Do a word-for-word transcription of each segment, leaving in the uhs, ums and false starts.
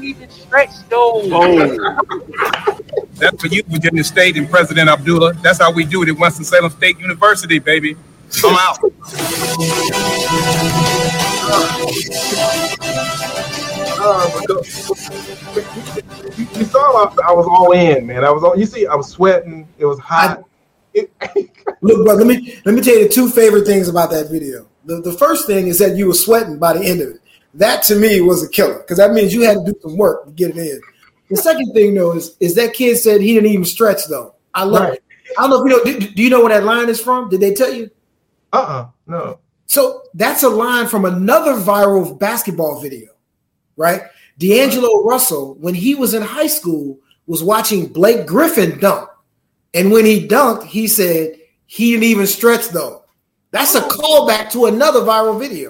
even stretch though. Oh. That's for you, Virginia State and President Abdullah. That's how we do it at Winston-Salem State University, baby. I'm out. uh, you, you saw I, I was all in, man. I was all. You see, I was sweating. It was hot. It, Look, bro. Let me let me tell you the two favorite things about that video. The the first thing is that you were sweating by the end of it. That to me was a killer because that means you had to do some work to get it in. The second thing though is is that kid said he didn't even stretch though. I love right. it. I don't know if you know. Do, do you know where that line is from? Did they tell you? Uh uh-uh, uh no. So that's a line from another viral basketball video, right? D'Angelo Russell, when he was in high school, was watching Blake Griffin dunk. And when he dunked, he said he didn't even stretch though. That's a callback to another viral video.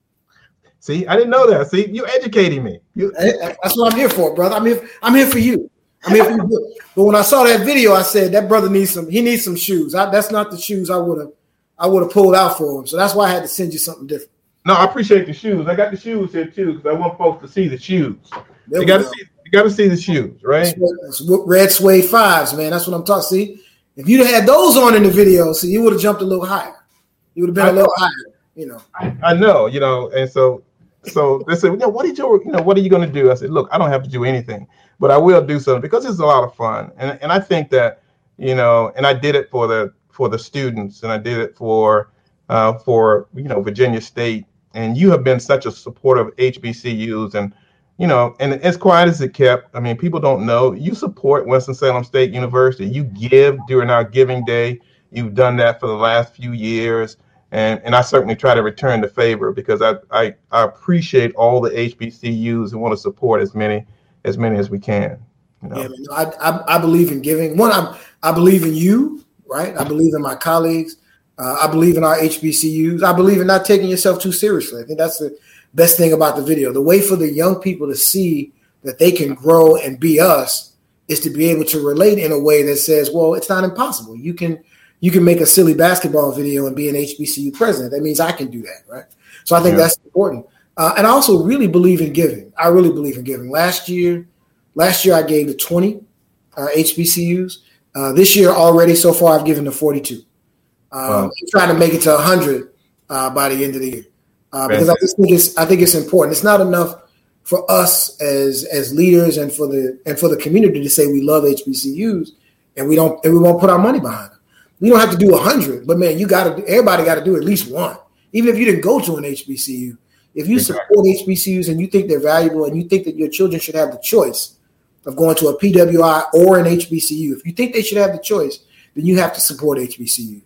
See, I didn't know that. See, you're educating me. You- That's what I'm here for, brother. I'm here. I'm here for you. I'm here for you. But when I saw that video, I said that brother needs some. He needs some shoes. I, that's not the shoes I would have. I would have pulled out for him. So that's why I had to send you something different. No, I appreciate the shoes. I got the shoes here too because I want folks to see the shoes. There you got to go. see. You got to see the shoes, right? It's red suede fives, man. That's what I'm talking. See, if you'd had those on in the video, see, you would have jumped a little higher. You would have been I a little know. higher, you know. I, I know, you know, and so, so they said, you know, what did you, you know, what are you going to do? I said, look, I don't have to do anything, but I will do something because it's a lot of fun, and and I think that, you know, and I did it for the for the students, and I did it for uh, for you know Virginia State, and you have been such a supporter of H B C Us and. You know, and as quiet as it kept, I mean, people don't know. You support Winston-Salem State University. You give during our giving day. You've done that for the last few years. And and I certainly try to return the favor because I, I, I appreciate all the H B C Us and want to support as many as many as we can. You know? Yeah, man, I, I I believe in giving. One, I I believe in you, right? I believe in my colleagues. Uh, I believe in our H B C Us. I believe in not taking yourself too seriously. I think that's the best thing about the video. The way for the young people to see that they can grow and be us is to be able to relate in a way that says, well, it's not impossible. You can you can make a silly basketball video and be an H B C U president. That means I can do that, right? So I think yeah. that's important. Uh, and I also really believe in giving. I really believe in giving. Last year, last year I gave to twenty uh, H B C Us. Uh, this year already, so far, I've given to forty-two. Um, wow. I'm trying to make it to one hundred uh, by the end of the year. Uh, because I just think it's I think it's important. It's not enough for us as as leaders and for the and for the community to say we love H B C Us and we don't and we won't put our money behind them. We don't have to do a hundred, but man, you got to everybody got to do at least one. Even if you didn't go to an H B C U, if you exactly. support H B C Us and you think they're valuable and you think that your children should have the choice of going to a P W I or an H B C U, if you think they should have the choice, then you have to support H B C Us.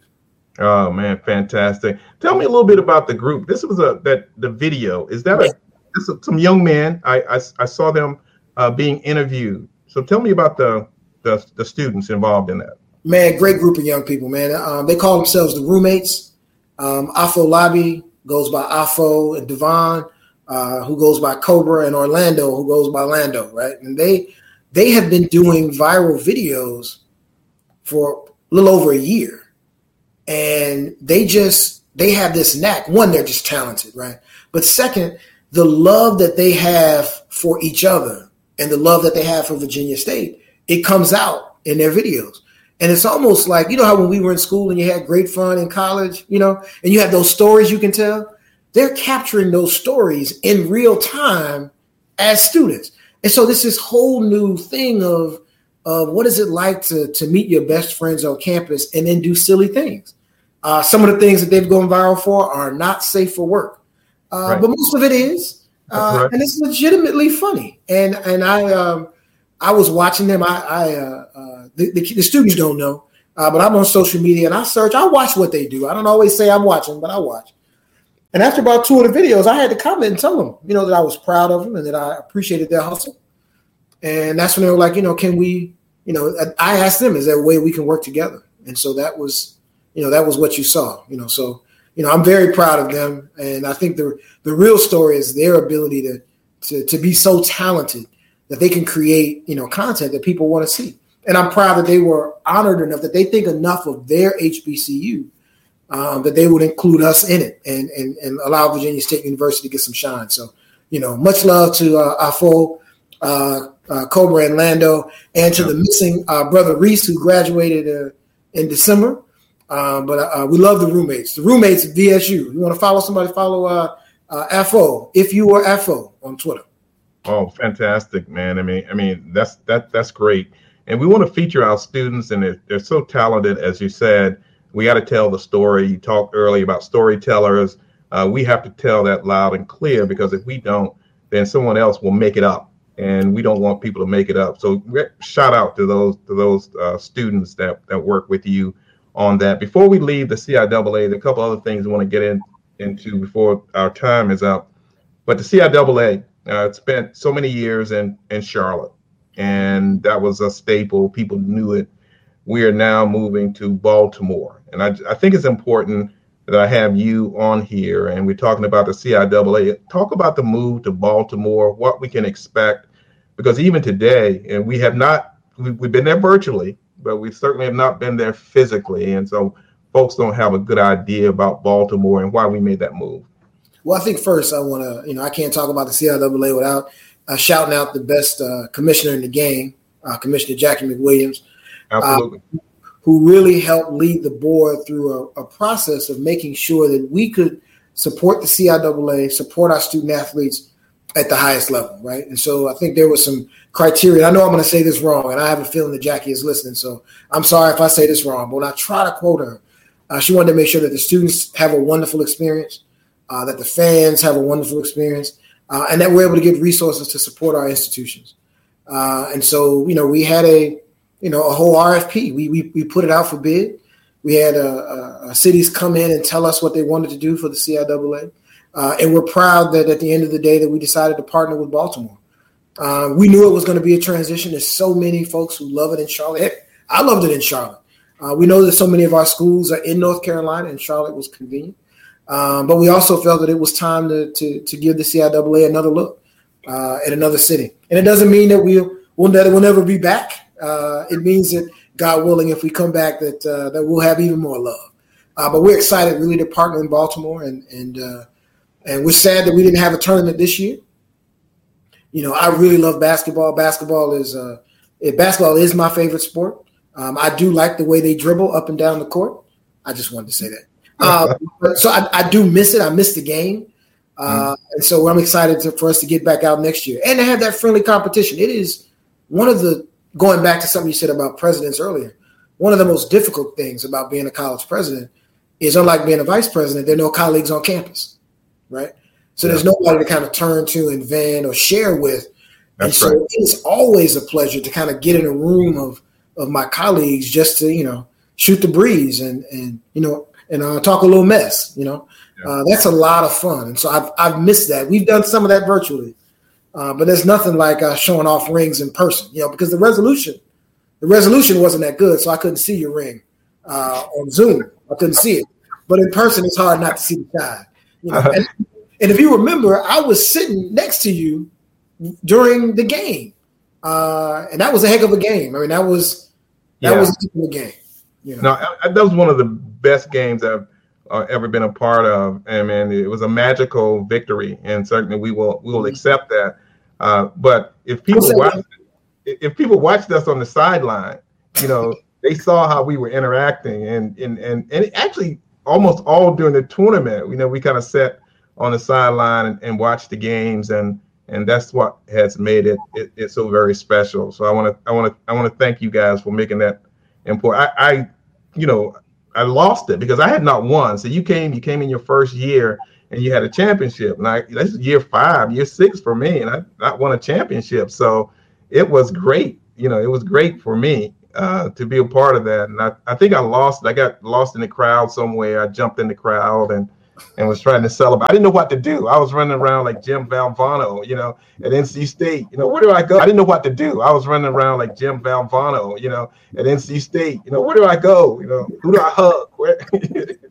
Oh man, fantastic! Tell me a little bit about the group. This was a that the video. Is that a this is some young men? I I, I saw them uh, being interviewed. So tell me about the, the the students involved in that. Man, great group of young people. Man, um, they call themselves the roommates. Um, Afo Labi goes by Afo, and Devon, uh, who goes by Cobra, and Orlando, who goes by Lando. Right, and they they have been doing viral videos for a little over a year. And they just, they have this knack. One, they're just talented, right? But second, the love that they have for each other and the love that they have for Virginia State, it comes out in their videos. And it's almost like, you know how when we were in school and you had great fun in college, you know, and you have those stories you can tell? They're capturing those stories in real time as students. And so this is whole new thing of, of what is it like to, to meet your best friends on campus and then do silly things. Uh, some of the things that they've gone viral for are not safe for work, uh, right. but most of it is, uh, right. and it's legitimately funny. And and I um, I was watching them. I, I uh, uh, the, the, the students don't know, uh, but I'm on social media and I search. I watch what they do. I don't always say I'm watching, but I watch. And after about two of the videos, I had to comment and tell them, you know, that I was proud of them and that I appreciated their hustle. And that's when they were like, you know, can we, you know, I asked them, is there a way we can work together? And so that was. You know, that was what you saw, you know, so, you know, I'm very proud of them. And I think the the real story is their ability to, to, to be so talented that they can create, you know, content that people want to see. And I'm proud that they were honored enough that they think enough of their H B C U um, that they would include us in it and, and, and allow Virginia State University to get some shine. So, you know, much love to uh, Afo. uh, uh, Cobra and Lando, and to yeah. the missing uh, brother Reese, who graduated uh, in December. Um, but uh, we love the roommates. The roommates at V S U. You want to follow somebody? Follow uh, uh, F O, if you are F O on Twitter. Oh, fantastic, man! I mean, I mean that's that that's great. And we want to feature our students, and they're, they're so talented, as you said. We got to tell the story. You talked earlier about storytellers. Uh, we have to tell that loud and clear, because if we don't, then someone else will make it up, and we don't want people to make it up. So shout out to those to those uh, students that that work with you on that. Before we leave the C I A A, there are a couple other things we want to get in, into before our time is up. But the C I A A uh, spent so many years in in Charlotte, and that was a staple. People knew it. We are now moving to Baltimore, and I, I think it's important that I have you on here, and we're talking about the C I A A. Talk about the move to Baltimore, what we can expect, because even today, and we have not, we, we've been there virtually, but we certainly have not been there physically, and so folks don't have a good idea about Baltimore and why we made that move. Well, I think first I want to, you know, I can't talk about the C I A A without uh, shouting out the best uh, commissioner in the game, uh, Commissioner Jackie McWilliams. Absolutely. Uh, who really helped lead the board through a, a process of making sure that we could support the C I A A, support our student athletes at the highest level, right? And so I think there was some criteria. I know I'm going to say this wrong, and I have a feeling that Jackie is listening, so I'm sorry if I say this wrong. But when I try to quote her, uh, she wanted to make sure that the students have a wonderful experience, uh, that the fans have a wonderful experience, uh, and that we're able to get resources to support our institutions. Uh, and so, you know, we had a You know, a whole R F P. We we we put it out for bid. We had uh, uh, cities come in and tell us what they wanted to do for the C I A A, uh, and we're proud that at the end of the day that we decided to partner with Baltimore. Uh, we knew it was going to be a transition. There's so many folks who love it in Charlotte. Heck, I loved it in Charlotte. Uh, we know that so many of our schools are in North Carolina, and Charlotte was convenient. Um, but we also felt that it was time to to, to give the C I A A another look uh, at another city. And it doesn't mean that we'll we'll never, we'll never be back. Uh, it means that, God willing, if we come back, that uh, that we'll have even more love. Uh, but we're excited really to partner in Baltimore, and and uh, and we're sad that we didn't have a tournament this year. You know, I really love basketball. Basketball is uh, it, basketball is my favorite sport. Um, I do like the way they dribble up and down the court. I just wanted to say that. Uh, but, so I, I do miss it. I miss the game, uh, mm. and so I'm excited to, for us to get back out next year and to have that friendly competition. It is one of the Going back to something you said about presidents earlier, one of the most difficult things about being a college president is, unlike being a vice president, there are no colleagues on campus, right? So yeah. There's nobody to kind of turn to and vent or share with. That's and so right. It's always a pleasure to kind of get in a room of of my colleagues just to, you know, shoot the breeze and, and you know, and uh, talk a little mess, you know. Yeah. Uh, that's a lot of fun. And so I've, I've missed that. We've done some of that virtually. Uh, but there's nothing like uh, showing off rings in person, you know, because the resolution, the resolution wasn't that good, so I couldn't see your ring uh, on Zoom. I couldn't see it, but in person, it's hard not to see the side. You know? and, and if you remember, I was sitting next to you during the game, uh, and that was a heck of a game. I mean, that was that yeah. was a heck of a game. You know? No, I, that was one of the best games I've uh, ever been a part of, and man, it was a magical victory, and certainly we will we will accept that. Uh, but if people watch, if people watched us on the sideline, you know, they saw how we were interacting, and and and and actually almost all during the tournament, you know, we kind of sat on the sideline and, and watched the games, and and that's what has made it, it it so very special. So I want to I want to I want to thank you guys for making that important. I, I you know I lost it because I had not won. So you came you came in your first year, and you had a championship. And I, that's year five, year six for me, and I not won a championship. So it was great. You know, it was great for me uh, to be a part of that. And I, I think I lost. I got lost in the crowd somewhere. I jumped in the crowd and and was trying to celebrate. I didn't know what to do. I was running around like Jim Valvano, you know, at N C State. You know, where do I go? I didn't know what to do. I was running around like Jim Valvano, you know, at N C State. You know, where do I go? You know, who do I hug? Where?